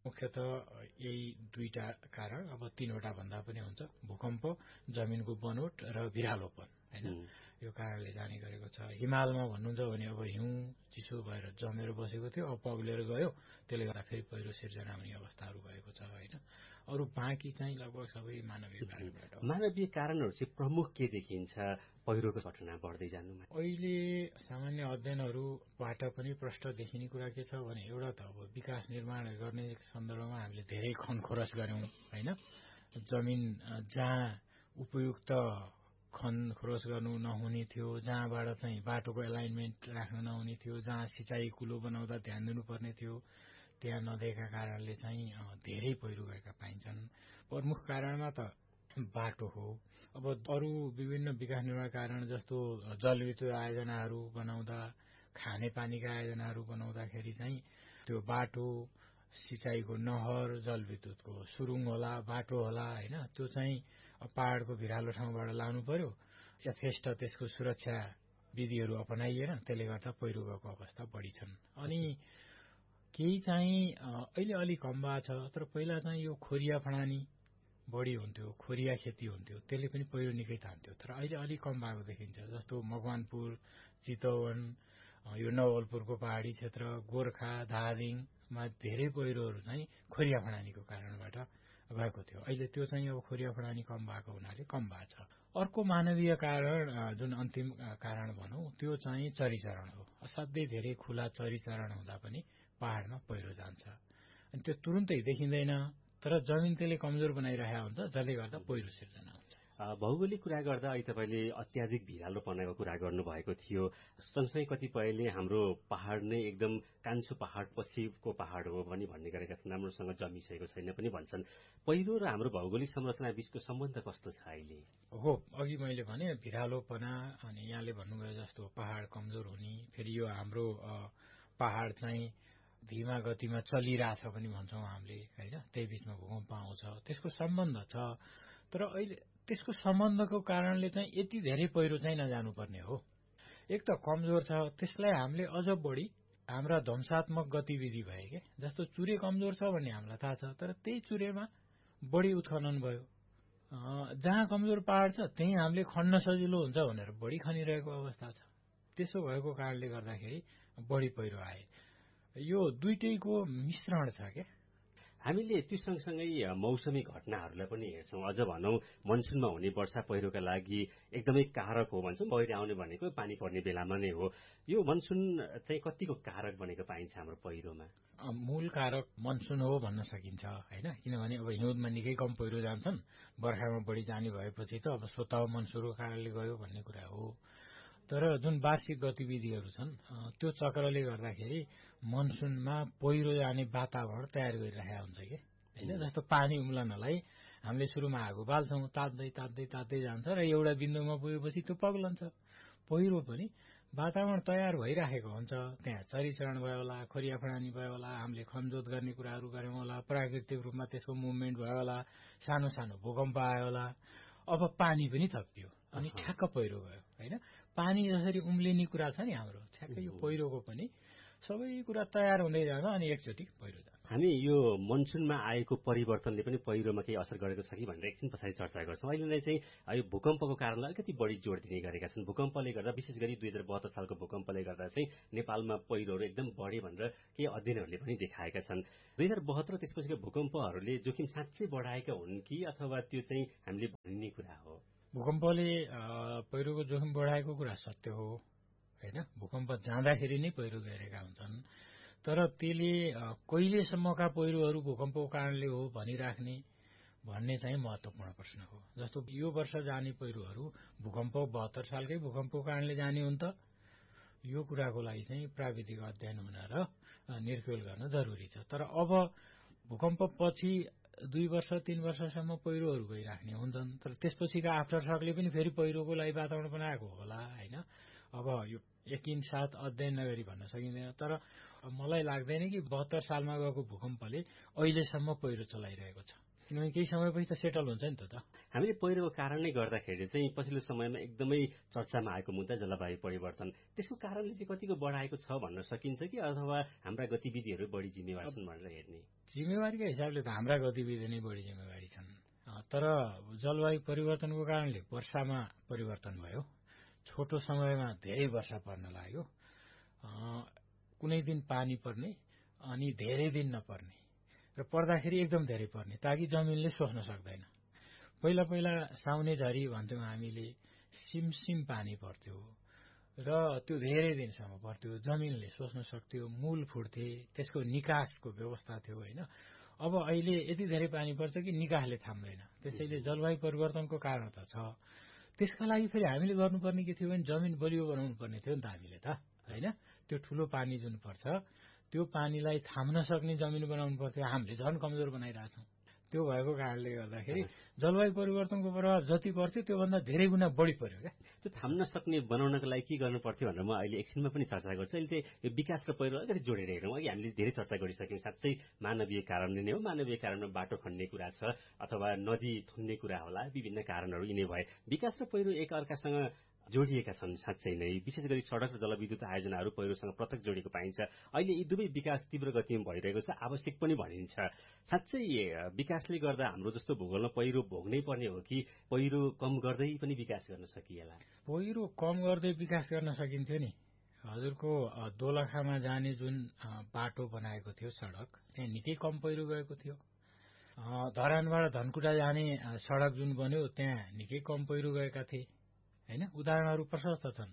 मुख्यतः यही दुईटा कारण, अब तीनवटा भन्दा पनि हुन्छ। भूकम्प, जमिनको बनोट र भिरालोपन, हैन, यो कारणले जाने गरेको छ। हिमालमा भन्नुहुन्छ भने अब हिउँ चिसो भएर जमेर बसेको थियो, अब पग्लेर गयो, त्यसले गर्दा फेरि पहिरो सिर्जना हुने अवस्थाहरू भएको छ, हैन। अरू बाँकी चाहिँ लगभग सबै मानवीय कारणबाट हो। मानवीय कारणहरू चाहिँ प्रमुख के देखिन्छ पहिरोको घटना बढ्दै जानुमा? अहिले सामान्य अध्ययनहरूबाट पनि प्रष्ट देखिने कुरा के छ भने, एउटा त अब विकास निर्माण गर्ने सन्दर्भमा हामीले धेरै खनखोरस गर्यौं, हैन। जमिन जहाँ उपयुक्त खनखोरस गर्नु नहुने थियो, जहाँबाट चाहिँ बाटोको एलाइनमेन्ट राख्न नहुने थियो, जहाँ सिँचाइ कुलो बनाउँदा ध्यान दिनुपर्ने थियो, त्यहाँ नदिएका कारणले चाहिँ धेरै पहिरो गएका पाइन्छन्। प्रमुख कारणमा त बाटो हो। अब अरू विभिन्न विकास निर्माण कारण जस्तो जलविद्युत आयोजनाहरू बनाउँदा, खानेपानीका आयोजनाहरू बनाउँदाखेरि चाहिँ त्यो बाटो, सिँचाइको नहर, जलविद्युतको सुरुङ होला, बाटो होला, हैन, त्यो चाहिँ पहाड़को भिरालो ठाउँबाट लानु पर्यो। यथेष्ट त्यसको सुरक्षा विधिहरू अपनाइएन, त्यसले गर्दा पहिरो गएको अवस्था बढी छन्। अनि केही चाहिँ अहिले अलिक कम भएको छ, तर पहिला चाहिँ यो खोरिया फडानी बढी हुन्थ्यो, खोरिया खेती हुन्थ्यो, त्यसले पनि पहिरो निकै तान्थ्यो। तर अहिले अलिक कम भएको देखिन्छ। जस्तो मकवानपुर, चितवन, यो नवलपुरको पहाड़ी क्षेत्र, गोर्खा, धादिङमा धेरै पहिरोहरू चाहिँ खोरिया फडानीको कारणबाट भएको थियो। अहिले त्यो चाहिँ अब खोरिया फडानी कम भएको हुनाले कम भएको छ। अर्को मानवीय कारण जुन अन्तिम कारण भनौं, त्यो चाहिँ चरीचरण हो। असाध्यै धेरै खुला चरीचरण हुँदा पनि पहाड़मा पहिरो जान्छ। अनि त्यो तुरुन्तै देखिँदैन, तर जमिन त्यसले कमजोर बनाइरहेको हुन्छ, जसले गर्दा पहिरो सिर्जना हुन्छ। भौगोलिक कुरा गर्दा अहिले तपाईँले अत्याधिक भिरालोपनाको कुरा गर्नुभएको थियो। सँगसँगै कतिपयले हाम्रो पहाड़ नै एकदम कान्छो पहाड़ पछिको पहाड़ हो पनि भन्ने गरेका छन्, राम्रोसँग जमिसकेको छैन पनि भन्छन्। पहिरो र हाम्रो भौगोलिक संरचना बीचको सम्बन्ध कस्तो छ अहिले? हो, अघि मैले भने भिरालोपना, अनि यहाँले भन्नुभयो जस्तो पहाड़ कमजोर हुने, फेरि यो हाम्रो पहाड़ चाहिँ धीमा गतिमा चलिरहेछ पनि भन्छौं हामीले, हैन, त्यही बीचमा भूकम्प आउँछ, त्यसको सम्बन्ध छ। तर अहिले त्यसको सम्बन्धको कारणले चाहिँ यति धेरै पहिरो चाहिँ नजानुपर्ने हो। एक त कमजोर छ, त्यसलाई हामीले अझ बढी हाम्रा ध्वंसात्मक गतिविधि भए के, जस्तो चुरे कमजोर छ भन्ने हामीलाई थाहा छ, तर त्यही चुरेमा बढी उत्खनन भयो। जहाँ कमजोर पहाड़ छ त्यही हामीले खन्न सजिलो हुन्छ भनेर बढी खनिरहेको अवस्था छ। त्यसो भएको कारणले गर्दाखेरि बढी पहिरो आए। यो दुईटैको मिश्रण छ के। हामीले त्यो सँगसँगै मौसमी घटनाहरूलाई पनि हेर्छौं। अझ भनौं मनसुनमा हुने वर्षा पहिरोका लागि एकदमै कारक हो भन्छौं। पहिरो आउने भनेको पानी पर्ने बेलामा नै हो। यो मनसुन चाहिँ कतिको कारक बनेको पाइन्छ हाम्रो पहिरोमा? मूल कारक मनसुन हो भन्न सकिन्छ, हैन, किनभने अब हिउँदमा निकै कम पहिरो जान्छन्, बर्खामा बढी जाने भएपछि त अब स्वतः मनसुनको कारणले गयो भन्ने कुरा हो। तर जुन वार्षिक गतिविधिहरू छन्, त्यो चक्रले गर्दाखेरि मनसुनमा पहिरो जाने वातावरण तयार गरिरहेको हुन्छ के, हैन। जस्तो पानी उम्लनलाई हामीले सुरुमा आगो बाल्छौं, तात्दै तात्दै तात्दै जान्छ र एउटा बिन्दुमा पुगेपछि त्यो पग्लन्छ। पहिरो पनि वातावरण तयार भइराखेको हुन्छ, त्यहाँ चरीचरण भयो होला, खोरिया फडानी भयो होला, हामीले खनजोत गर्ने कुराहरू गर्यौं होला, प्राकृतिक रूपमा त्यसको मुभमेन्ट भयो होला, सानो सानो भूकम्प आयो होला, अब पानी पनि थपियो अनि ठ्याक्क पहिरो गयो, हैन। पानी जसरी उम्लिने कुरा छ नि हाम्रो, ठ्याक्कै यो पहिरोको पनि सबै कुरा तयार हुँदै जान्छ अनि एकचोटि पहिरो जान्छ। हामी यो मनसुनमा आएको परिवर्तनले पनि पहिरोमा केही असर गरेको छ कि भनेर एकछिन पछाडि चर्चा गर्छौं। अहिले नै चाहिँ यो भूकम्पको कारणलाई अलिकति बढी जोड़ दिने गरेका छन्। भूकम्पले गर्दा, विशेष गरी 2072 सालको भूकम्पले गर्दा चाहिँ नेपालमा पहिरोहरू एकदम बढे भनेर केही अध्ययनहरूले पनि देखाएका छन्। 2072 र त्यसपछिको भूकम्पहरूले जोखिम साँच्चै बढाएका हुन् कि अथवा त्यो चाहिँ हामीले भनिने कुरा हो? भूकम्पले पहिरोको जोखिम बढाएको कुरा सत्य हो, हैन। भूकम्प जाँदाखेरि नै पहिरो गइरहेका हुन्छन्, तर त्यसले कहिलेसम्मका पहिरोहरू भूकम्पको कारणले हो भनिराख्ने भन्ने चाहिँ महत्वपूर्ण प्रश्न हो। जस्तो यो वर्ष जाने पहिरोहरू भूकम्प 72 सालकै भूकम्पको कारणले जाने हुन् त, यो कुराको लागि चाहिँ प्राविधिक अध्ययन हुन र निर्क्युल गर्न जरुरी छ। तर अब भूकम्प पछि 2 वर्ष 3 वर्षसम्म पहिरोहरू गइराख्ने हुन्छन्, तर त्यसपछिका आफ्टर सकले पनि फेरि पहिरोको लागि वातावरण बनाएको होला, हैन। अब यो यकिन साथ अध्ययन नगरी भन्न सकिँदैन, तर मलाई लाग्दैन कि 72 सालमा गएको भूकम्पले अहिलेसम्म पहिरो चलाइरहेको छ। किनभने केही समयपछि त सेटल हुन्छ नि त। हामीले पहिरोको कारणले गर्दाखेरि चाहिँ पछिल्लो समयमा एकदमै चर्चामा आएको मुद्दा जलवायु परिवर्तन, त्यसको कारणले चाहिँ कतिको बढाएको छ भन्न सकिन्छ कि अथवा हाम्रा गतिविधिहरू बढी जिम्मेवार छन् भनेर हेर्ने? जिम्मेवारीका हिसाबले त हाम्रा गतिविधि नै बढी जिम्मेवारी छन्। तर जलवायु परिवर्तनको कारणले वर्षामा परिवर्तन भयो, छोटो समयमा धेरै वर्षा पर्न लाग्यो, कुनै दिन पानी पर्ने अनि धेरै दिन नपर्ने र पर्दाखेरि एकदम धेरै पर्ने, ताकि जमिनले सोच्न सक्दैन। पहिला पहिला साउने झरी भन्थ्यौं हामीले, सिमसिम पानी पर्थ्यो र त्यो धेरै दिनसम्म पर्थ्यो, जमिनले सोच्न सक्थ्यो, मूल फुट्थे, त्यसको निकासको व्यवस्था थियो होइन। अब अहिले यति धेरै पानी पर्छ कि निकासले थाम्दैन। त्यसैले जलवायु परिवर्तनको कारण त छ। त्यसका लागि फेरि हामीले गर्नुपर्ने के थियो भने जमिन बलियो बनाउनु पर्ने थियो नि त हामीले त, होइन। त्यो ठूलो पानी जुन पर्छ त्यो पानीलाई थाम्न सक्ने जमिन बनाउनु पर्थ्यो, हामीले झन कमजोर बनाइरहेछौँ। त्यो भएको कारणले गर्दाखेरि जलवायु परिवर्तनको प्रभाव जति पर्थ्यो त्योभन्दा धेरै गुणा बढी पर्यो क्या। त्यो थाम्न सक्ने बनाउनको लागि के गर्नु पर्थ्यो भनेर म अहिले एकछिनमा पनि चर्चा गर्छु। अहिले चाहिँ यो विकास र पहिरो अलिकति जोडेर हेरौँ। अघि हामीले धेरै चर्चा गरिसक्यौँ, साँच्चै मानवीय कारणले नै हो, मानवीय कारणमा बाटो खन्ने कुरा छ अथवा नदी थुन्ने कुरा होला, विभिन्न कारणहरू यिनै भए। विकास र पहिरो एक अर्कासँग जोडिएका छन् साँच्चै नै। विशेष गरी सड़क र जलविद्युत आयोजनाहरू पहिरोसँग प्रत्यक्ष जोडिएको पाइन्छ। अहिले यी दुवै विकास तीव्र गतिमा भइरहेको छ, आवश्यक पनि भनिन्छ। साँच्चै विकासले गर्दा हाम्रो जस्तो भूगोलमा पहिरो भोग्नै पर्ने हो कि पहिरो कम गर्दै पनि विकास गर्न सकिएला? पहिरो कम गर्दै विकास गर्न सकिन्थ्यो नि। हजुरको दोलखामा जाने जुन बाटो बनाएको थियो सड़क, त्यहाँ निकै कम पहिरो गएको थियो। धरानबाट धनकुटा जाने सड़क जुन बन्यो त्यहाँ निकै कम पहिरो गएका थिए हैन। उदाहरणहरू प्रशस्त छन्।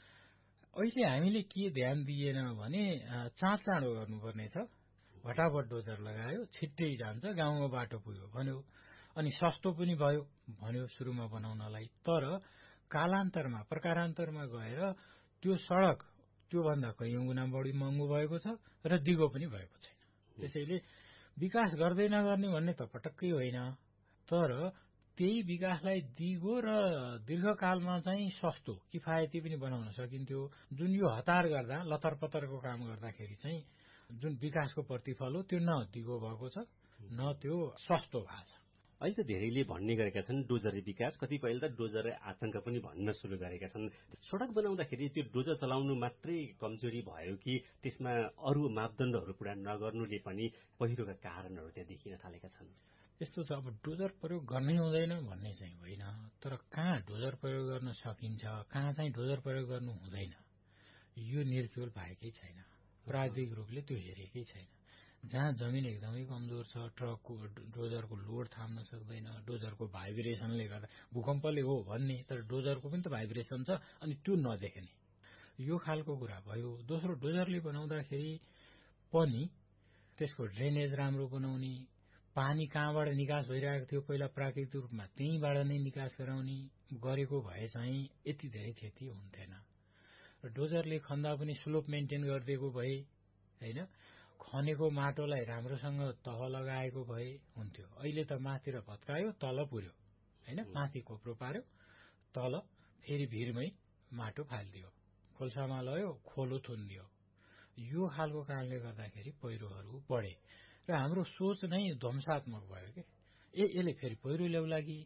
अहिले हामीले के ध्यान दिएन भने चाँडो गर्नुपर्ने छ। भटाभट डोजर लगायो, छिट्टै जान्छ, गाउँमा बाटो पुग्यो भन्यो, अनि सस्तो पनि भयो भन्यो सुरुमा बनाउनलाई। तर कालान्तरमा प्रकारान्तरमा गएर त्यो सड़क त्योभन्दा कैयौं गुणा बढी महँगो भएको छ र दिगो पनि भएको छैन। त्यसैले विकास गर्दै नगर्ने भन्ने त पटक्कै होइन, तर त्यही विकासलाई दिगो र दीर्घकालमा चाहिँ सस्तो किफायती पनि बनाउन सकिन्थ्यो। जुन यो हतार गर्दा लतरपतरको काम गर्दाखेरि चाहिँ जुन विकासको प्रतिफल हो त्यो न दिगो भएको छ न त्यो सस्तो भएको छ। अहिले त धेरैले भन्ने गरेका छन् डोजरे विकास, कतिपयले त डोजरे आतंक पनि भन्न सुरु गरेका छन्। सड़क बनाउँदाखेरि त्यो डोजर चलाउनु मात्रै कमजोरी भयो कि त्यसमा अरू मापदण्डहरू पूरा नगर्नुले पनि पहिरोका कारणहरू त्यहाँ देखिन थालेका छन्? यस्तो छ, अब डोजर प्रयोग गर्नै हुँदैन भन्ने चाहिँ होइन, तर कहाँ डोजर प्रयोग गर्न सकिन्छ, कहाँ चाहिँ डोजर प्रयोग गर्नु हुँदैन, यो निर्क्युल भएकै छैन। प्राविधिक रूपले त्यो हेरेकै छैन। जहाँ जमिन एकदमै कमजोर छ, ट्रकको डोजरको लोड थाम्न सक्दैन, डोजरको भाइब्रेसनले गर्दा, भूकम्पले हो भन्ने तर डोजरको पनि त भाइब्रेसन छ, अनि त्यो नदेख्ने, यो खालको कुरा भयो। दोस्रो, डोजरले बनाउँदाखेरि पनि त्यसको ड्रेनेज राम्रो बनाउने, पानी कहाँबाट निकास भइरहेको थियो पहिला प्राकृतिक रूपमा त्यहीँबाट नै निकास गराउने गरेको भए चाहिँ यति धेरै क्षति हुन्थेन। र डोजरले खन्दा पनि स्लोप मेन्टेन गरिदिएको भए हैन, खनेको माटोलाई राम्रोसँग तह लगाएको भए हुन्थ्यो। अहिले त माथि र भत्कायो, तल पुर्यो हैन, माथि कोप्रो पार्यो, तल फेरि भिरमै माटो फालिदियो, खोल्सामा लयो, खोलो थुनिदियो। यो खालको कारणले गर्दाखेरि पहिरोहरू बढे र हाम्रो सोच नै ध्वंसात्मक भयो के। यसले फेरि पहिरो ल्याउला कि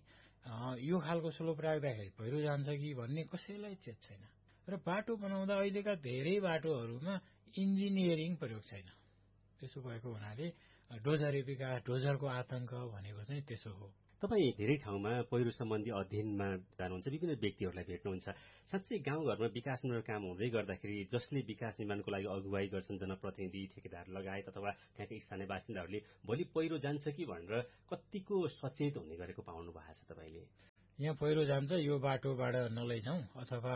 यो खालको स्लोप राख्दाखेरि पहिरो जान्छ कि भन्ने कसैलाई चेत छैन। र बाटो बनाउँदा अहिलेका धेरै बाटोहरूमा इन्जिनियरिङ प्रयोग छैन। त्यसो भएको हुनाले डोजरे विकास, डोजरको आतंक भनेको चाहिँ त्यसो हो। तपाईँ धेरै ठाउँमा पहिरो सम्बन्धी अध्ययनमा जानुहुन्छ, विभिन्न व्यक्तिहरूलाई भेट्नुहुन्छ। साँच्चै गाउँघरमा विकास निर्माण काम हुँदै गर्दाखेरि जसले विकास निर्माणको लागि अगुवाई गर्छन्, जनप्रतिनिधि, ठेकेदार लगायत अथवा त्यहाँका स्थानीय बासिन्दाहरूले भोलि पहिरो जान्छ कि भनेर कतिको सचेत हुने गरेको पाउनु भएको छ तपाईँले? यहाँ पहिरो जान्छ, यो बाटोबाट नलैजाउँ, अथवा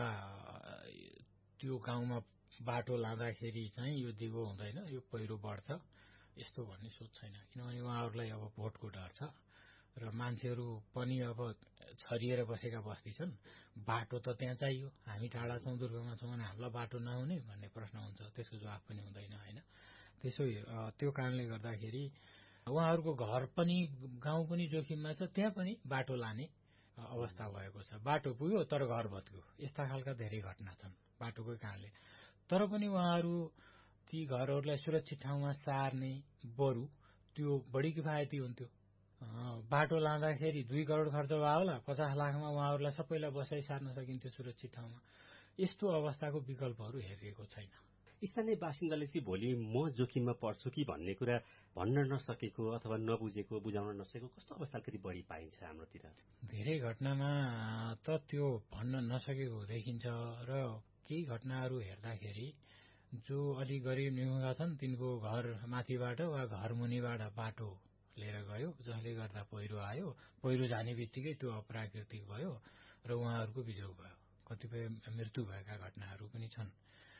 त्यो गाउँमा बाटो लाँदाखेरि चाहिँ यो दिगो हुँदैन, यो पहिरो बढ्छ, यस्तो भन्ने सोच छैन। किनभने उहाँहरूलाई अब भोटको डर छ र मान्छेहरू पनि अब छरिएर बसेका बस्ती छन्। बाटो त त्यहाँ चाहियो, हामी टाढा छौँ, दुर्गममा छौँ भने हामीलाई बाटो नहुने भन्ने प्रश्न हुन्छ, त्यसको जवाफ पनि हुँदैन होइन। त्यो कारणले गर्दाखेरि उहाँहरूको घर पनि गाउँ पनि जोखिममा छ, त्यहाँ पनि बाटो लाने अवस्था भएको छ। बाटो पुग्यो तर घर भत्क्यो, यस्ता खालका धेरै घटना छन् बाटोकै कारणले। तर पनि उहाँहरू ती घरहरूलाई सुरक्षित ठाउँमा सार्ने, बरु त्यो बढी किफायती हुन्थ्यो बाटो लाँदाखेरि 2 करोड खर्च भयो होला, 50 लाखमा उहाँहरूलाई सबैलाई बसाइ सार्न सकिन्थ्यो सुरक्षित ठाउँमा। यस्तो अवस्थाको विकल्पहरू हेरिएको छैन। स्थानीय बासिन्दाले चाहिँ भोलि म जोखिममा पर्छु कि भन्ने कुरा भन्न नसकेको अथवा नबुझेको, बुझाउन नसकेको कस्तो अवस्था अलिकति बढी पाइन्छ हाम्रोतिर? धेरै घटनामा त त्यो भन्न नसकेको देखिन्छ र केही घटनाहरू हेर्दाखेरि जो अलि गरिब निमुखा छन् तिनको घर माथिबाट वा घर मुनिबाट बाटो लिएर गयो, जसले गर्दा पहिरो आयो। पहिरो जाने बित्तिकै त्यो अप्राकृतिक भयो र उहाँहरूको बिजोग भयो। कतिपय मृत्यु भएका घटनाहरू पनि छन्।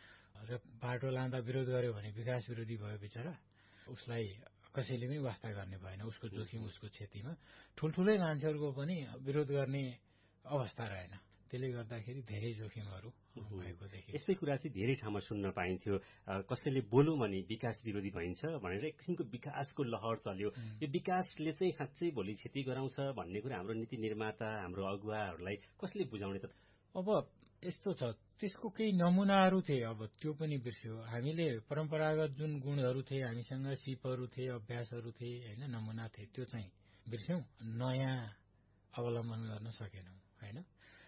र बाटो लाँदा विरोध गर्यो भने विकास विरोधी भयो बिचरा, उसलाई कसैले पनि वास्ता गर्ने भएन। उसको जोखिम उसको क्षतिमा ठुल्ठुलै मान्छेहरूको पनि विरोध गर्ने अवस्था रहेन। त्यसले गर्दाखेरि धेरै जोखिमहरू भएको देखिन्छ। यस्तै कुरा चाहिँ धेरै ठाउँमा सुन्न पाइन्थ्यो। कसैले बोलौँ भने विकास विरोधी भइन्छ भनेर एक किसिमको विकासको लहर चल्यो। यो विकासले चाहिँ साँच्चै भोलि क्षति गराउँछ भन्ने कुरा हाम्रो नीति निर्माता, हाम्रो अगुवाहरूलाई कसले बुझाउने त? अब यस्तो छ, त्यसको केही नमुनाहरू थिए। अब त्यो पनि बिर्स्यो। हामीले परम्परागत जुन गुणहरू थिए, हामीसँग सिपहरू थिए, अभ्यासहरू थिए, होइन, नमुना थिए, त्यो चाहिँ बिर्स्यौं। नयाँ अवलम्बन गर्न सकेनौं, होइन।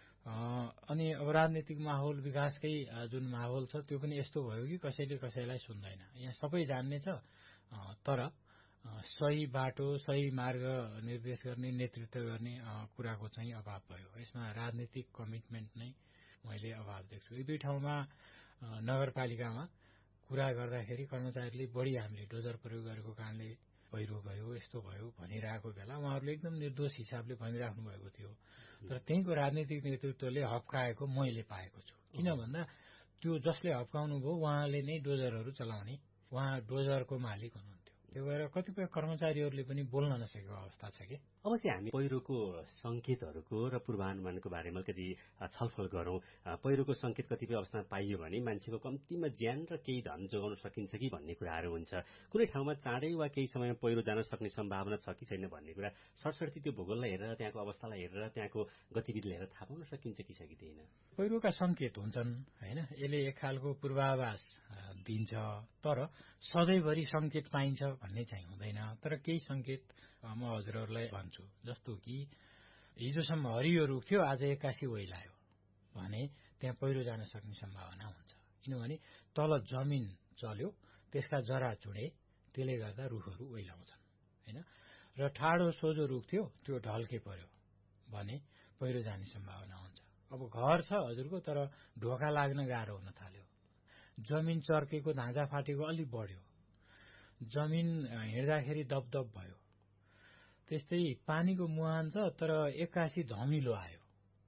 अनि अब राजनीतिक माहौल, विकासकै जुन माहौल छ त्यो पनि यस्तो भयो कि कसैले कसैलाई सुन्दैन। यहाँ सबै जान्ने छ, तर सही बाटो, सही मार्ग निर्देश गर्ने, नेतृत्व गर्ने कुराको चाहिँ अभाव भयो। यसमा राजनीतिक कमिटमेन्ट नै मैले अभाव देख्छु। एक दुई ठाउँमा नगरपालिकामा कुरा गर्दाखेरि कर्मचारीले बढी हामीले डोजर प्रयोग गरेको कारणले पहिरो गयो, यस्तो भयो भनिरहेको बेला उहाँहरूले एकदम निर्दोष हिसाबले भनिराख्नु भएको थियो। तर त्यहीँको राजनीतिक नेतृत्वले हप्काएको मैले पाएको छु। किन भन्दा त्यो जसले हप्काउनु भयो उहाँले नै डोजरहरू चलाउने, उहाँ डोजरको मालिक हुनुहुन्थ्यो। त्यो भएर कतिपय कर्मचारीहरूले पनि बोल्न नसकेको अवस्था छ कि। अब चाहिँ हामी पहिरोको संकेतहरूको र पूर्वानुमानको बारेमा कति छलफल गरौँ। पहिरोको संकेत कतिपय अवस्थामा पाइयो भने मान्छेको कम्तीमा ज्यान र केही धन जोगाउन सकिन्छ कि भन्ने कुराहरू हुन्छ। कुनै ठाउँमा चाँडै वा केही समयमा पहिरो जान सक्ने सम्भावना छ कि छैन भन्ने कुरा सरसर्ती त्यो भूगोललाई हेरेर, त्यहाँको अवस्थालाई हेरेर, त्यहाँको गतिविधिलाई हेरेर थाहा पाउन सकिन्छ कि सकिँदैन? पहिरोका संकेत हुन्छन्, होइन, यसले एक खालको पूर्वाभास दिन्छ, तर सधैँभरि संकेत पाइन्छ भन्ने चाहिँ हुँदैन। तर केही संकेत म हजुरहरूलाई भन्छु। जस्तो कि हिजोसम्म हरियो रुख थियो, आज एक्कासी ओइलायो भने त्यहाँ पहिरो जान सक्ने सम्भावना हुन्छ। किनभने तल जमिन चल्यो, त्यसका जरा चुडे, त्यसले गर्दा रुखहरू ओइलाउँछन्, होइन। र ठाडो सोझो रुख थियो, त्यो ढल्के पर्यो भने पहिरो जाने सम्भावना हुन्छ। अब घर छ हजुरको, तर ढोका लाग्न गाह्रो हुन थाल्यो। जमिन चर्केको, धाँजा फाटेको अलि बढ्यो, जमिन हिँड्दाखेरि दपदप भयो। त्यस्तै पानीको मुहान छ, तर एक्कासी धमिलो आयो।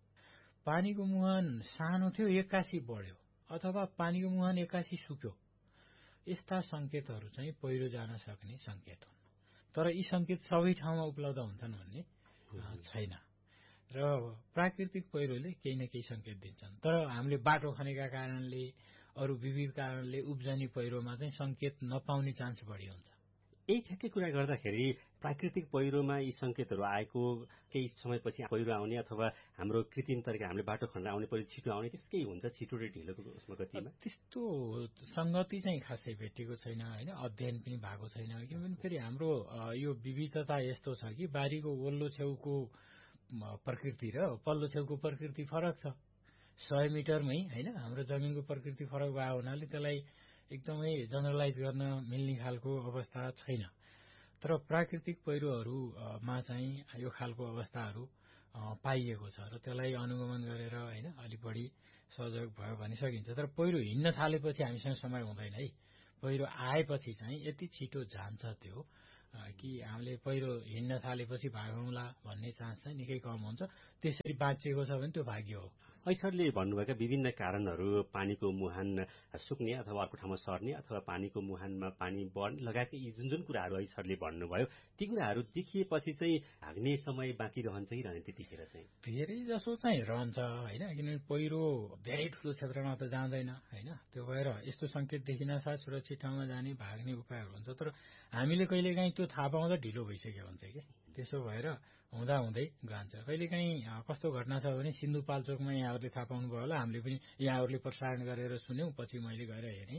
पानीको मुहान सानो थियो, एक्कासी बढ्यो, अथवा पानीको मुहान एक्कासी सुक्यो। यस्ता संकेतहरू चाहिँ पहिरो जान सक्ने संकेत हुन्। तर यी संकेत सबै ठाउँमा उपलब्ध हुन्छन् भन्ने छैन। र प्राकृतिक पहिरोले केही न केही संकेत दिन्छन्। तर हामीले बाटो खनेका कारणले, अरू विविध कारणले उब्जनी पहिरोमा चाहिँ संकेत नपाउने चान्स बढी हुन्छ। यही ठ्याक्कै कुरा गर्दाखेरि प्राकृतिक पहिरोमा यी संकेतहरू आएको केही समयपछि पहिरो आउने अथवा हाम्रो कृत्रिम तरिका हामीले बाटो खनेर आउने पहिरो छिटो आउने त्यसकै हुन्छ, छिटो र ढिलोको उसमा गतिमा? त्यस्तो संगति चाहिँ खासै भेटेको छैन, होइन। अध्ययन पनि भएको छैन। किनभने फेरि हाम्रो यो विविधता यस्तो छ कि बारीको वल्लो छेउको प्रकृति र पल्लो छेउको प्रकृति फरक छ। 100 मिटरमै, होइन, हाम्रो जमिनको प्रकृति फरक भएको हुनाले त्यसलाई एकदमै जनरलाइज गर्न मिल्ने खालको अवस्था छैन। तर प्राकृतिक पहिरोहरूमा चाहिँ यो खालको अवस्थाहरू पाइएको छ र त्यसलाई अनुगमन गरेर, होइन, अलि बढी सहयोग भयो भनि सकिन्छ। तर पहिरो हिँड्न थालेपछि हामीसँग समय हुँदैन है। पहिरो आएपछि चाहिँ यति छिटो जान्छ त्यो कि हामीले पहिरो हिँड्न थालेपछि भागौँला भन्ने चान्स चाहिँ निकै कम हुन्छ। त्यसरी बाँचिएको छ भने त्यो भाग्य हो। ऐसरले भन्नुभएका विभिन्न कारणहरू, पानीको मुहान सुक्ने अथवा अर्को ठाउँमा सर्ने अथवा पानीको मुहानमा पानी बढ्ने लगायतका यी जुन जुन कुराहरू ऐसरले भन्नुभयो, ती कुराहरू देखिएपछि चाहिँ भाग्ने समय बाँकी रहन्छ कि रहने त्यतिखेर चाहिँ? धेरै जसो चाहिँ रहन्छ, होइन। किनभने पहिरो धेरै ठुलो क्षेत्रमा त जाँदैन, होइन। त्यो भएर यस्तो संकेत देखिनासाथ सुरक्षित ठाउँमा जाने, भाग्ने उपायहरू हुन्छ। तर हामीले कहिलेकाहीँ त्यो थाहा पाउँदा ढिलो भइसक्यो हुन्छ कि। त्यसो भएर हुँदै जान्छ। कहिलेकाहीँ कस्तो घटना छ भने सिन्धुपाल्चोकमा यहाँहरूले थाहा पाउनुभयो होला, हामीले पनि यहाँहरूले प्रसारण गरेर सुन्यौं, पछि मैले गएर हेरेँ।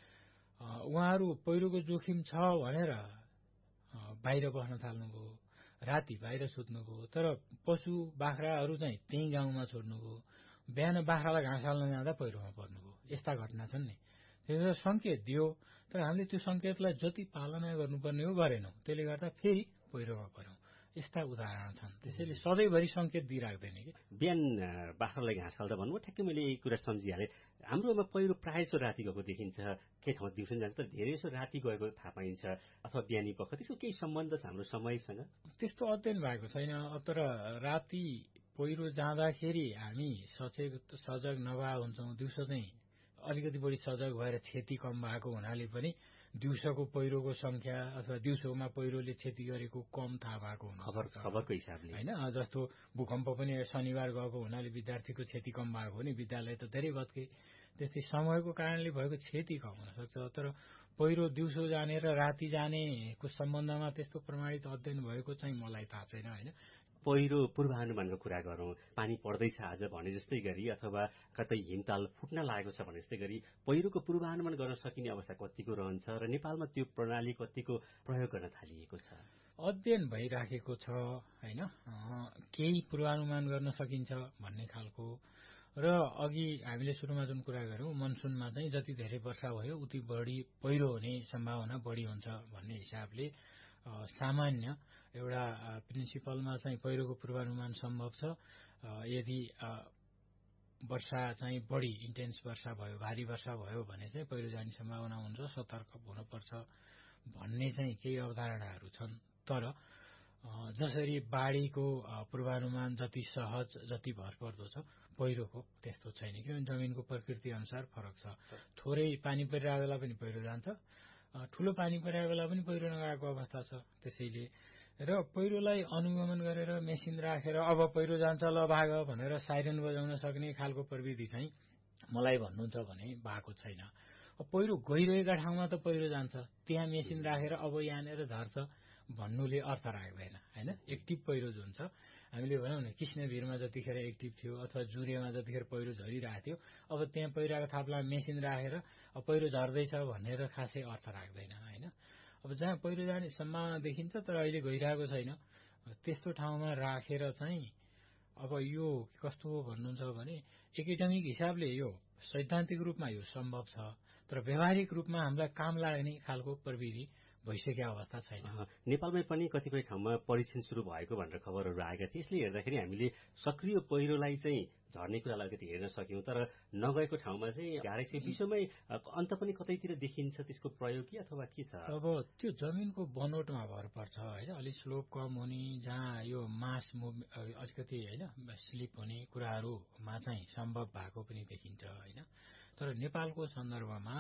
उहाँहरू पहिरोको जोखिम छ भनेर बाहिर बस्न थाल्नुभयो राति बाहिर सुत्नुभयो, तर पशु बाख्राहरू चाहिँ त्यही गाउँमा छोड्नुभयो, बिहान बाख्रालाई घाँस हाल्न जाँदा पहिरोमा पर्नुभयो। यस्ता घटना छन् नि। त्यसो संकेत दियो, तर हामीले त्यो संकेतलाई जति पालना गर्नुपर्ने हो गरेनौं, त्यसले गर्दा फेरि पहिरोमा पर्यौं। यस्ता उदाहरण छन्। त्यसैले सधैँभरि संकेत दिइराख्दैन कि। बिहान बाख्रालाई घाँस हाल्दा भन्नुभयो, ठ्याक्कै मैले यही कुरा सम्झिहालेँ। हाम्रोमा पहिरो प्रायः जसो राति गएको देखिन्छ, केही ठाउँमा दिउँसो जान्छ, तर धेरै जसो राति गएको थाहा पाइन्छ, अथवा बिहानी पख। त्यसको केही सम्बन्ध छ हाम्रो समयसँग? त्यस्तो अध्ययन भएको छैन, तर राति पहिरो जाँदाखेरि हामी सजग नभए हुन्छौं। दिउँसो चाहिँ अलिकति बढी सजग भएर क्षति कम भएको हुनाले पनि दिउँसोको पहिरोको संख्या अथवा दिउँसोमा पहिरोले क्षति गरेको कम थाहा भएको हुन्छ खबरको हिसाबले हैन। जस्तो भूकम्प पनि शनिबार गएको हुनाले विद्यार्थीको क्षति कम भएको हो नि, विद्यालय त धेरै भत्के। त्यस्तै समयको कारणले भएको क्षति कम हुन सक्छ। तर पहिरो दिउँसो जाने र राति जानेको सम्बन्धमा त्यस्तो प्रमाणित अध्ययन भएको चाहिँ मलाई थाहा छैन हैन। पहिरो पूर्वानुमानको कुरा गरौं, पानी पर्दैछ आज भने जस्तै गरी, अथवा कतै हिमताल फुट्न लागेको छ भने जस्तै गरी पहिरोको पूर्वानुमान गर्न सकिने अवस्था कतिको रहन्छ र नेपालमा त्यो प्रणाली कतिको प्रयोग गर्न थालिएको छ? अध्ययन भइराखेको छ हैन। केही पूर्वानुमान गर्न सकिन्छ भन्ने खालको। र अघि हामीले सुरुमा जुन कुरा गर्यौं, मनसुनमा चाहिँ जति धेरै वर्षा भयो उति बढी पहिरो हुने सम्भावना बढी हुन्छ भन्ने हिसाबले सामान्य एउटा प्रिन्सिपलमा चाहिँ पहिरोको पूर्वानुमान सम्भव छ। यदि वर्षा चाहिँ बढी इन्टेन्स वर्षा भयो, भारी वर्षा भयो भने चाहिँ पहिरो जाने सम्भावना हुन्छ, सतर्क हुनुपर्छ भन्ने चाहिँ केही अवधारणाहरू छन्। तर जसरी बाढीको पूर्वानुमान जति सहज, जति भरपर्दो छ, पहिरोको त्यस्तो छैन। किनभने जमिनको प्रकृति अनुसार फरक छ। थोरै पानी परिरहेको बेला पनि पहिरो जान्छ, ठूलो पानी परिरहेको बेला पनि पहिरो नगएको अवस्था छ। त्यसैले र पहिरोलाई अनुगमन गरेर मेसिन राखेर अब पहिरो जान्छ ल भाग भनेर साइरन बजाउन सक्ने खालको प्रविधि चाहिँ मलाई भन्नुहुन्छ भने भएको छैन। पहिरो गइरहेका ठाउँमा त पहिरो जान्छ, त्यहाँ मेसिन राखेर अब यहाँनिर झर्छ भन्नुले अर्थ राख्दैन हैन। एक्टिभ पहिरो जुन छ, हामीले भनौं न कृष्णवीरमा जतिखेर एक्टिभ थियो अथवा जुरेमा जतिखेर पहिरो झरिरहेको थियो, अब त्यहाँ पहिरोको थाप्ला मेसिन राखेर पहिरो झर्दैछ भनेर खासै अर्थ राख्दैन हैन। अब जहाँ पहिरो जाने सम्भावना देखिन्छ तर अहिले गइरहेको छैन, त्यस्तो ठाउँमा राखेर चाहिँ अब यो कस्तो हो भन्नुहुन्छ भने एकाडेमिक हिसाबले यो सैद्धान्तिक रूपमा यो सम्भव छ, तर व्यावहारिक रूपमा हामीलाई काम लाग्ने खालको प्रविधि भइसकेको अवस्था छैन। नेपालमै पनि कतिपय ठाउँमा परीक्षण सुरु भएको भनेर खबरहरू आएका थिए। यसले हेर्दाखेरि हामीले सक्रिय पहिरोलाई चाहिँ झर्ने कुरालाई अलिकति हेर्न सक्यौं, तर नगएको ठाउँमा चाहिँ गाह्रै छ। विश्वमै अन्त पनि कतैतिर देखिन्छ त्यसको प्रयोग कि अथवा के छ? अब त्यो जमिनको बनोटमा भर पर्छ हैन। अलि स्लोप कम हुने, जहाँ यो मास अलिकति हैन स्लिप हुने कुराहरूमा चाहिँ सम्भव भएको पनि देखिन्छ हैन। तर नेपालको सन्दर्भमा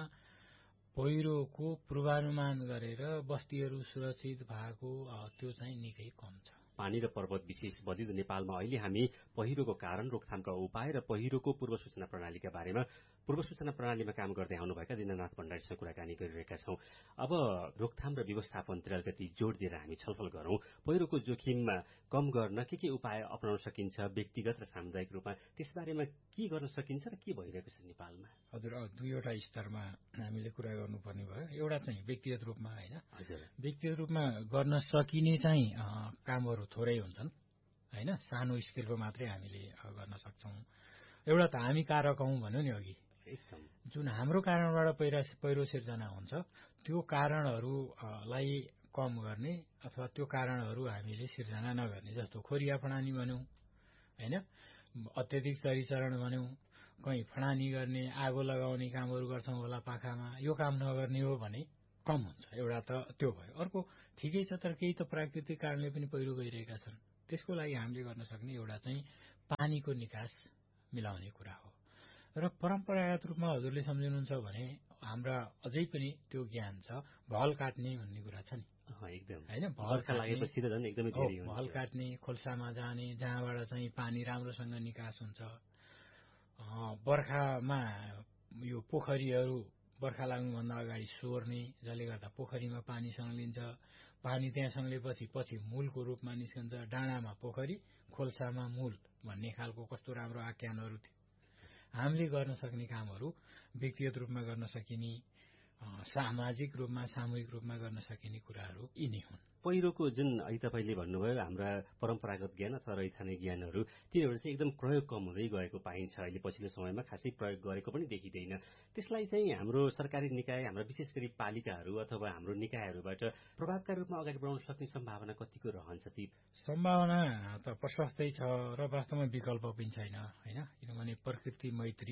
पहिरोको पूर्वानुमान गरेर बस्तीहरू सुरक्षित भएको त्यो चाहिँ निकै कम छ। पानी र पर्वत विशेष बजिदो नेपालमा अहिले हामी पहिरोको कारण, रोकथामका उपाय र पहिरोको पूर्व सूचना प्रणालीका बारेमा पूर्व सूचना प्रणालीमा काम गर्दै आउनुभएका दिननाथ भण्डारीसँग कुराकानी गरिरहेका छौं। अब रोकथाम र व्यवस्थापनतिर अलिकति जोड़ दिएर हामी छलफल गरौं। पहिरोको जोखिममा कम गर्न के उपाय अपनाउन सकिन्छ व्यक्तिगत र सामुदायिक रूपमा, त्यसबारेमा के गर्न सकिन्छ र के भइरहेको छ नेपालमा? हजुर, दुईवटा स्तरमा हामीले कुरा गर्नुपर्ने भयो। एउटा चाहिँ व्यक्तिगत रूपमा हैन। हजुर, व्यक्तिगत रूपमा गर्न सकिने चाहिँ कामहरू थोरै हुन्छन् हैन। सानो स्केलको मात्रै हामीले गर्न सक्छौं। एउटा त हामी कारक हौं भन्यो नि अघि, जुन हाम्रो कारणबाट पहिरो सिर्जना हुन्छ त्यो कारणहरूलाई कम गर्ने अथवा त्यो कारणहरू हामीले सिर्जना नगर्ने। जस्तो खोरिया फडानी भन्यौं हैन, अत्यधिक चरीचरण भन्यौं, कहीँ फडानी गर्ने, आगो लगाउने कामहरू गर्छौं होला पाखामा, यो काम नगर्ने हो भने कम हुन्छ। एउटा त त्यो भयो। अर्को ठिकै छ, तर केही त प्राकृतिक कारणले पनि पहिरो गइरहेका छन्। त्यसको लागि हामीले गर्न सक्ने एउटा चाहिँ पानीको निकास मिलाउने कुरा हो। र परम्परागत रूपमा हजुरले सम्झिनुहुन्छ भने हाम्रा अझै पनि त्यो ज्ञान छ, भल काट्ने भन्ने कुरा छ नि एकदम हैन। भल लागेपछि त झन् एकदमै धेरै हुन्छ। भल काट्ने, खोल्सामा जाने, जहाँबाट चाहिँ पानी राम्रोसँग निकास हुन्छ। बर्खामा यो पोखरीहरू बर्खा लाग्नुभन्दा अगाडि सोर्ने, जसले गर्दा पोखरीमा पानी सङ्लिन्छ। पानी त्यहाँ सङ्लेपछि मूलको रूपमा निस्कन्छ। डाँडामा पोखरी, खोल्सामा मूल भन्ने खालको कस्तो राम्रो आख्यानहरू थियो। हामीले गर्न सक्ने कामहरू व्यक्तिगत रूपमा गर्न सकिने, सामाजिक रूपमा सामूहिक रूपमा गर्न सकिने कुराहरू यिनै हुन्। पहिरोको जुन अहिले तपाईँले भन्नुभयो हाम्रा परम्परागत ज्ञान अथवा रैथाने ज्ञानहरू तिनीहरू चाहिँ एकदम प्रयोग कम हुँदै गएको पाइन्छ। अहिले पछिल्लो समयमा खासै प्रयोग गरेको पनि देखिँदैन। त्यसलाई चाहिँ हाम्रो सरकारी निकाय, हाम्रा विशेष गरी पालिकाहरू अथवा हाम्रो निकायहरूबाट प्रभावकारी रूपमा अगाडि बढाउन सक्ने सम्भावना कतिको रहन्छ? ती सम्भावना त प्रशस्तै छ र वास्तवमा विकल्प पनि छैन होइन। किनभने प्रकृति मैत्री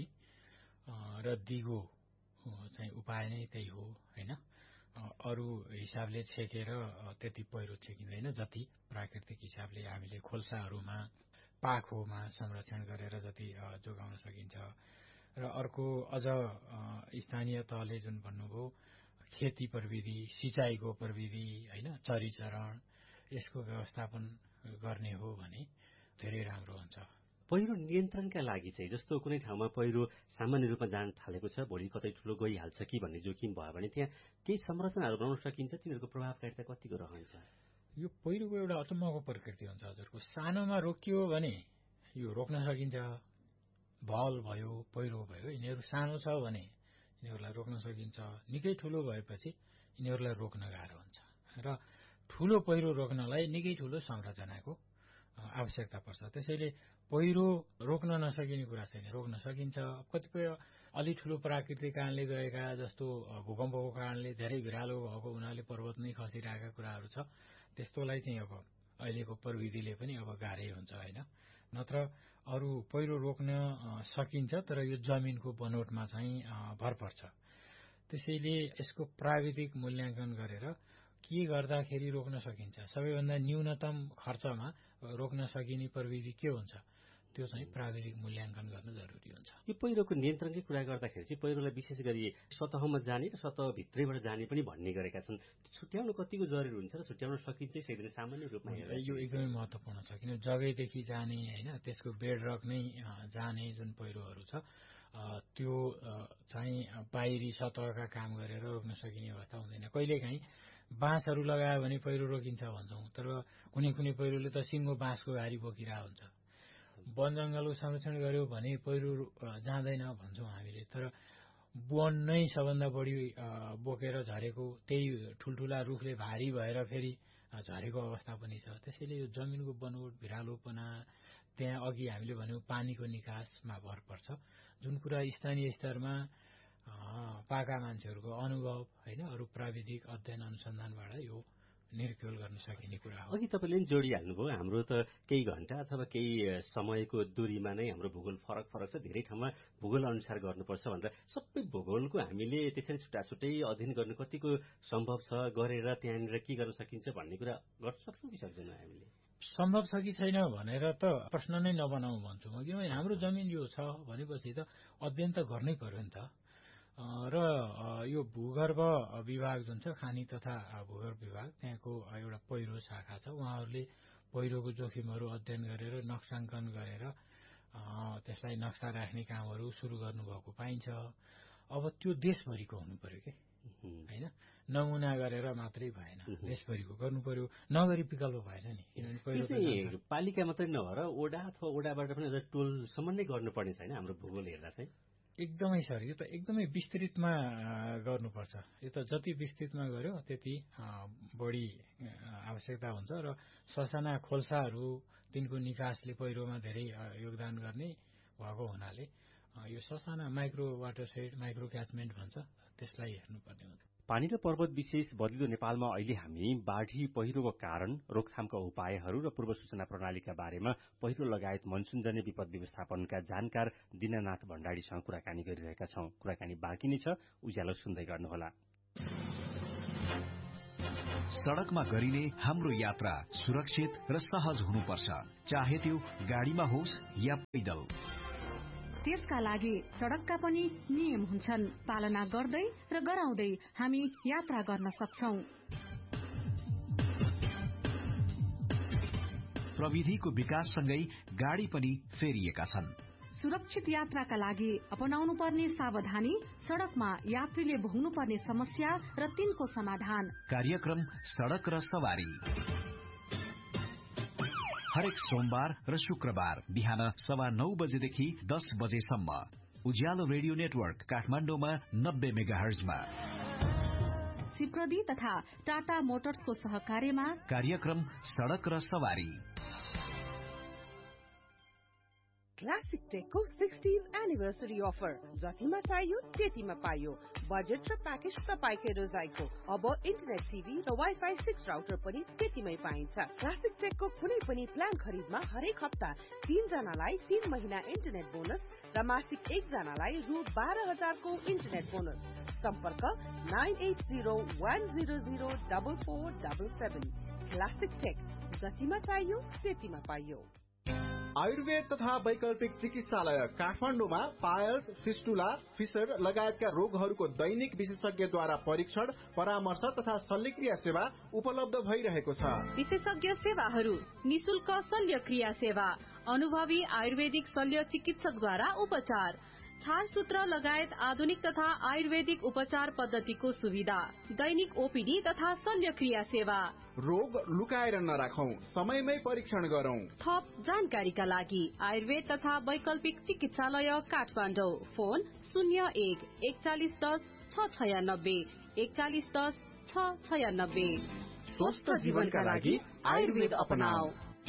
र दिगो चाहिँ उपाय नै त्यही हो होइन। अरू हिसाबले छेकेर त्यति पहिरो छेकिँदैन जति प्राकृतिक हिसाबले हामीले खोल्साहरूमा पाखोमा संरक्षण गरेर जति जोगाउन सकिन्छ। र अर्को अझ स्थानीय तहले जुन भन्नुभयो खेती प्रविधि, सिँचाइको प्रविधि होइन, चरीचरण यसको व्यवस्थापन गर्ने हो भने धेरै राम्रो हुन्छ। पहिरो नियन्त्रणका लागि चाहिँ जस्तो कुनै ठाउँमा पहिरो सामान्य रूपमा जान थालेको छ, भोलि कतै ठुलो गइहाल्छ कि भन्ने जोखिम भयो भने त्यहाँ केही संरचनाहरू बनाउन सकिन्छ, तिनीहरूको प्रभावकारिता कतिको रहन्छ? यो पहिरोको एउटा अचम्मको प्रकृति हुन्छ हजुरको। सानोमा रोकियो भने यो रोक्न सकिन्छ। भल भयो, पहिरो भयो, यिनीहरू सानो छ भने यिनीहरूलाई रोक्न सकिन्छ। निकै ठुलो भएपछि यिनीहरूलाई रोक्न गाह्रो हुन्छ र ठुलो पहिरो रोक्नलाई निकै ठुलो संरचनाको आवश्यकता पर्छ। त्यसैले पहिरो रोक्न नसकिने कुरा छैन, रोक्न सकिन्छ। कतिपय अलि ठुलो प्राकृतिक कारणले गएका जस्तो भूकम्पको कारणले धेरै भिरालो भएको हुनाले पर्वत नै खसिरहेका कुराहरू छ, त्यस्तोलाई चाहिँ अब अहिलेको प्रविधिले पनि अब गाह्रै हुन्छ होइन। नत्र अरू पहिरो रोक्न सकिन्छ, तर यो जमिनको बनोटमा चाहिँ भर पर्छ। त्यसैले यसको प्राविधिक मूल्याङ्कन गरेर के गर्दाखेरि रोक्न सकिन्छ, सबैभन्दा न्यूनतम खर्चमा रोक्न सकिने प्रविधि के हुन्छ, त्यो चाहिँ प्राविधिक मूल्याङ्कन गर्न जरुरी हुन्छ। यो पहिरोको नियन्त्रणकै कुरा गर्दाखेरि चाहिँ पहिरोलाई विशेष गरी सतहमा जाने र सतहभित्रैबाट जाने पनि भन्ने गरेका छन्। छुट्याउन कतिको जरुरी हुन्छ र छुट्याउन सकिन्छ सैले सामान्य रूपमा हेर्दा? यो एकदमै महत्त्वपूर्ण छ। किन जगैदेखि जाने होइन, त्यसको बेडरक नै जाने जुन पहिरोहरू छ त्यो चाहिँ बाहिरी सतहका काम गरेर रोक्न सकिने अवस्था हुँदैन। कहिलेकाहीँ बाँसहरू लगायो भने पहिरो रोकिन्छ भन्छौँ, तर कुनै कुनै पहिरोले त सिङ्गो बाँसको घारी बोकिरहेको हुन्छ। वन जंगलको संरक्षण गर्यो भने पहिरो जाँदैन भन्छौँ हामीले, तर वन नै सबभन्दा बढी बोकेर झरेको, त्यही ठुल्ठुला रुखले भारी भएर फेरि झरेको अवस्था पनि छ। त्यसैले यो जमिनको बनोट, भिरालोपना, त्यहाँ अघि हामीले भन्यौँ पानीको निकासमा भर पर्छ। जुन कुरा स्थानीय स्तरमा पाका मान्छेहरूको अनुभव होइन, अरू प्राविधिक अध्ययन अनुसन्धानबाट यो निर्क्युल गर्न सकिने कुरा हो। अघि तपाईँले पनि जोडिहाल्नुभयो, हाम्रो त केही घण्टा अथवा केही समयको दूरीमा नै हाम्रो भूगोल फरक फरक छ, धेरै ठाउँमा भूगोल अनुसार गर्नुपर्छ भनेर सबै भूगोलको हामीले त्यसरी छुट्टा अध्ययन गर्नु कतिको सम्भव छ, गरेर त्यहाँनिर के गर्न सकिन्छ भन्ने कुरा गर्न सक्छौँ कि सक्दैनौँ हामीले? सम्भव छ कि छैन भनेर त प्रश्न नै नबनाऊ भन्छु म। किनभने हाम्रो जमिन यो छ भनेपछि त अध्ययन त गर्नै पर्यो नि त। र यो भूगर्भ विभाग जुन छ, खानी तथा भूगर्भ विभाग, त्यहाँको एउटा पहिरो शाखा छ। उहाँहरूले पहिरोको जोखिमहरू अध्ययन गरेर नक्साङ्कन गरेर त्यसलाई नक्सा राख्ने कामहरू सुरु गर्नुभएको पाइन्छ। अब त्यो देशभरिको हुनु पर्यो कि होइन, नमुना गरेर मात्रै भएन, देशभरिको गर्नु पर्यो। नगरी विकल्प भएन नि, किनभने पहिरो पालिका मात्रै नभएर ओडा अथवा ओडाबाट पनि टोलसम्म नै गर्नुपर्ने छैन हाम्रो भूगोल हेर्दा चाहिँ? एकदमै सर, यो त एकदमै विस्तृतमा गर्नुपर्छ। यो त जति विस्तृतमा गर्यो त्यति बढी आवश्यकता हुन्छ। र ससाना खोल्साहरू, तिनको निकासले पहिरोमा धेरै योगदान गर्ने भएको हुनाले यो ससाना माइक्रो वाटरसेड, माइक्रो क्याचमेन्ट भन्छ, त्यसलाई हेर्नुपर्ने हुन्छ। पानी र पर्वत विशेष बदलिदो नेपालमा अहिले हामी बाढी, पहिरोको कारण, रोकथामका उपायहरू र पूर्व सूचना प्रणालीका बारेमा पहिरो लगायत मनसुनजन्य विपद व्यवस्थापनका जानकार दीनानाथ भण्डारीसँग कुराकानी गरिरहेका छौं। कुराकानी बाँकी नै छ, उज्यालो सुन्दै गर्नुहोला। सड़कमा गरिने हाम्रो यात्रा सुरक्षित र सहज हुनुपर्छ, चाहे त्यो गाडीमा होस् या पैदल। त्यसका लागि सड़कका पनि नियम हुन्छन्, पालना गर्दै र गराउँदै हामी यात्रा गर्न सक्छौं। प्रविधिको विकाससँगै गाडी पनि फेरिएका छन्। सुरक्षित यात्राका लागि अपनाउनु पर्ने सावधानी, सड़कमा यात्रीले भोग्नुपर्ने समस्या र तिनको समाधान। कार्यक्रम सड़क र सवारी हरेक सोमबार र शुक्रबार बिहान 9:15 बजेदेखि 10 बजेसम्म उज्यालो रेडियो नेटवर्क काठमाडौँमा 90 मेगाहर्जमा। शिप्रदी तथा टाटा मोटर्सको सहकार्यमा कार्यक्रम सड़क र सवारी। क्लासिक टेकको 16th एनिभर्सरी अफर, जतिमा चाहियो त्यतिमा पाइयो। बजेट र प्याकेज तपाईकै रोजाइको। अब इन्टरनेट टिभी र वाइफाई 6 राउटर पनि त्यतिमै पाइन्छ। क्लासिक टेकको कुनै पनि प्लान खरिदमा हरेक हप्ता 3 जनालाई 3 महिना इन्टरनेट बोनस र मासिक 1 जनालाई रु 12,000 को इन्टरनेट बोनस। सम्पर्क 9801004477। क्लासिक टेक, जतिमा चाहियो त्यतिमा पाइयो। आयुर्वेद तथा वैकल्पिक चिकित्सालय काठमाडौँमा पायल्स, फिस्टुला, फिसर लगायतका रोगहरूको दैनिक विशेषज्ञद्वारा परीक्षण, परामर्श तथा शल्यक्रिया सेवा उपलब्ध भइरहेको छ। विशेषज्ञ सेवाहरू: निशुल्क शल्यक्रिया सेवा, अनुभवी आयुर्वेदिक शल्य चिकित्सकद्वारा उपचार, छारसूत्र लगायत आधुनिक तथा आयुर्वेदिक उपचार पद्धतिको सुविधा, दैनिक ओपीडी तथा शल्यक्रिया सेवा। रोग लुकाएर नराखौं, समयमै परीक्षण गरौं। थप जानकारीका लागि आयुर्वेद तथा वैकल्पिक चिकित्सालय काठमाडौँ। फोन 014110 696 4110 696। स्वस्थ जीवनका लागि आयुर्वेद अपनाऊ।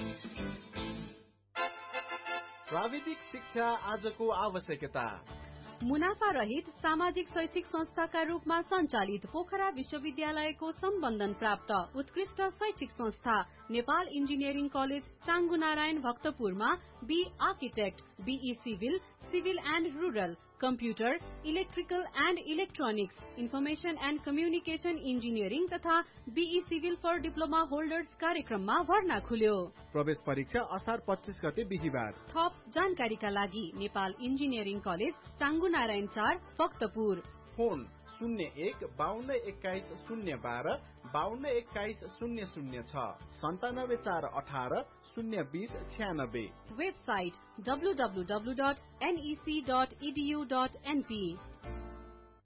प्राविधिक शिक्षा आजको आवश्यकता। मुनाफा रहित सामाजिक शैक्षिक संस्थाका रूपमा सञ्चालित पोखरा विश्वविद्यालयको सम्बन्धन प्राप्त उत्कृष्ट शैक्षिक संस्था Nepal engineering college चाङ्गुनारायण भक्तपुरमा be architect, be civil, civil and rural, computer, electrical and electronics, information and communication engineering तथा be civil for diploma holders कार्यक्रममा भर्ना खुल्यो। प्रवेश परीक्षा असार 25 गते बिहीबार। थप जानकारीका लागि Nepal engineering college चाङ्गुनारायण 4 Bhaktapur. Phone 01 52 21 012 52 21 006 97418 020 96। Website www.nec.edu.np।